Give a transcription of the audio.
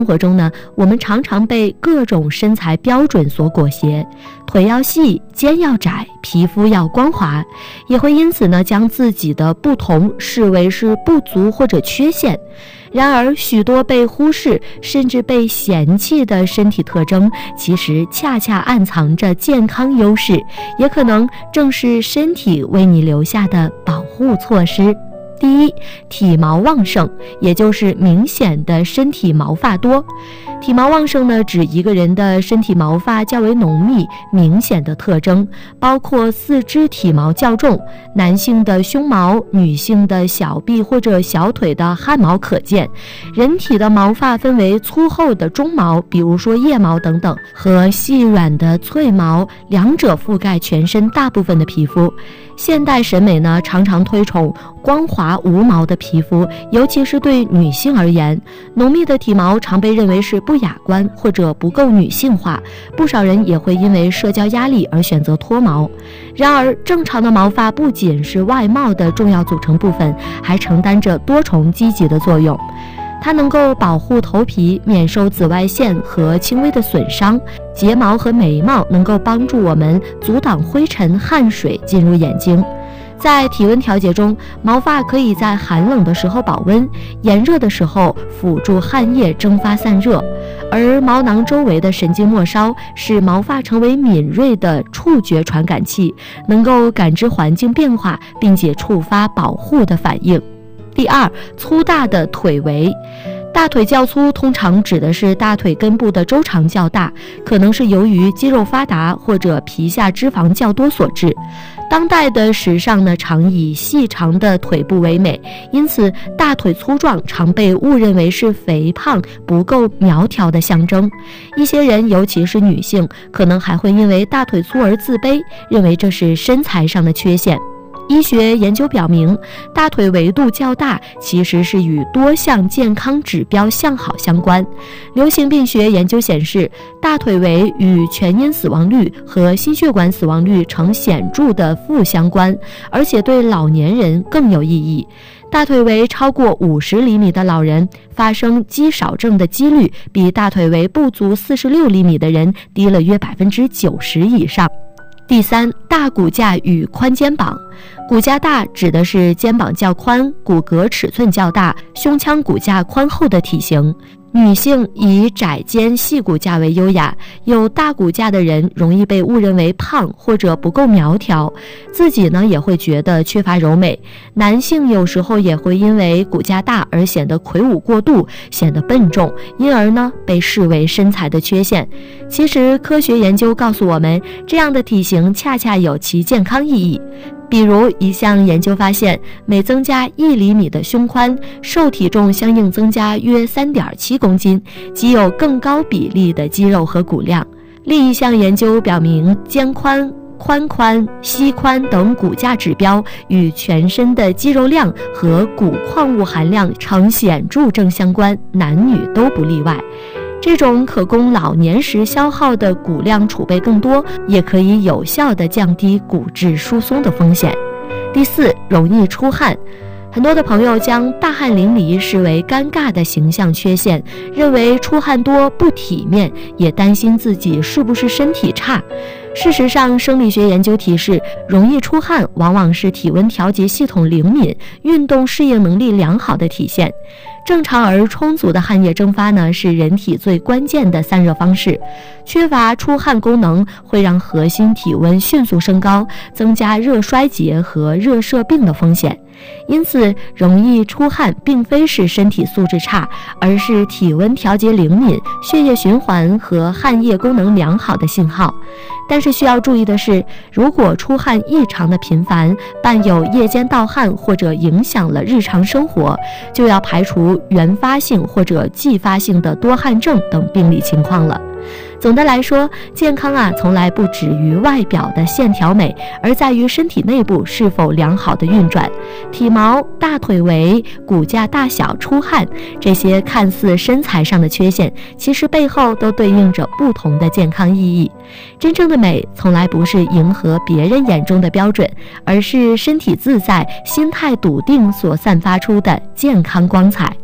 生活中呢，我们常常被各种身材标准所裹挟，腿要细，肩要窄，皮肤要光滑，也会因此呢将自己的不同视为是不足或者缺陷。然而，许多被忽视甚至被嫌弃的身体特征，其实恰恰暗藏着健康优势，也可能正是身体为你留下的保护措施。第一，体毛旺盛，也就是明显的身体毛发多。体毛旺盛呢，指一个人的身体毛发较为浓密、明显的特征，包括四肢体毛较重，男性的胸毛、女性的小臂或者小腿的汗毛可见。人体的毛发分为粗厚的中毛，比如说腋毛等等，和细软的脆毛，两者覆盖全身大部分的皮肤。现代审美呢，常常推崇光滑无毛的皮肤，尤其是对女性而言，浓密的体毛常被认为是不雅观或者不够女性化，不少人也会因为社交压力而选择脱毛。然而，正常的毛发不仅是外貌的重要组成部分，还承担着多重积极的作用。它能够保护头皮免受紫外线和轻微的损伤，睫毛和眉毛能够帮助我们阻挡灰尘、汗水进入眼睛。在体温调节中，毛发可以在寒冷的时候保温，炎热的时候辅助汗液蒸发散热。而毛囊周围的神经末梢使毛发成为敏锐的触觉传感器，能够感知环境变化，并且触发保护的反应。第二，粗大的腿围。大腿较粗通常指的是大腿根部的周长较大，可能是由于肌肉发达或者皮下脂肪较多所致。当代的时尚呢，常以细长的腿部为美，因此大腿粗壮常被误认为是肥胖、不够苗条的象征。一些人，尤其是女性，可能还会因为大腿粗而自卑，认为这是身材上的缺陷。医学研究表明，大腿围度较大其实是与多项健康指标向好相关。流行病学研究显示，大腿围与全因死亡率和心血管死亡率呈显著的负相关，而且对老年人更有意义。大腿围超过50厘米的老人发生肌少症的几率比大腿围不足46厘米的人低了约90%以上。第三，大骨架与宽肩膀。骨架大指的是肩膀较宽、骨骼尺寸较大、胸腔骨架宽厚的体型。女性以窄肩细骨架为优雅，有大骨架的人容易被误认为胖或者不够苗条，自己呢也会觉得缺乏柔美。男性有时候也会因为骨架大而显得魁梧过度，显得笨重，因而呢被视为身材的缺陷。其实科学研究告诉我们，这样的体型恰恰有其健康意义。比如一项研究发现，每增加1厘米的胸宽，瘦体重相应增加约3.7公斤，即有更高比例的肌肉和骨量。另一项研究表明，肩宽、髋宽、膝宽等骨架指标与全身的肌肉量和骨矿物含量呈显著正相关，男女都不例外。这种可供老年时消耗的骨量储备更多，也可以有效地降低骨质疏松的风险。第四，容易出汗。很多的朋友将大汗淋漓视为尴尬的形象缺陷，认为出汗多不体面，也担心自己是不是身体差。事实上，生理学研究提示，容易出汗往往是体温调节系统灵敏、运动适应能力良好的体现。正常而充足的汗液蒸发呢，是人体最关键的散热方式。缺乏出汗功能会让核心体温迅速升高，增加热衰竭和热射病的风险。因此，容易出汗并非是身体素质差，而是体温调节灵敏、血液循环和汗液功能良好的信号。但是需要注意的是，如果出汗异常的频繁，伴有夜间盗汗或者影响了日常生活，就要排除原发性或者继发性的多汗症等病理情况了。总的来说，健康从来不止于外表的线条美，而在于身体内部是否良好的运转。体毛、大腿围、骨架大小、出汗，这些看似身材上的缺陷，其实背后都对应着不同的健康意义。真正的美从来不是迎合别人眼中的标准，而是身体自在、心态笃定所散发出的健康光彩。